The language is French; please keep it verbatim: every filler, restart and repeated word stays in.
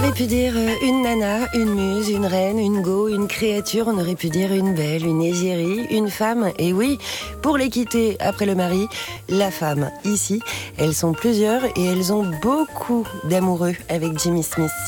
aurait pu dire une nana, une muse, une reine, une go, une créature. On aurait pu dire une belle, une égérie, une femme. Et oui, pour les quitter après le mari, la femme. Ici, elles sont plusieurs et elles ont beaucoup d'amoureux avec Jimmy Smith.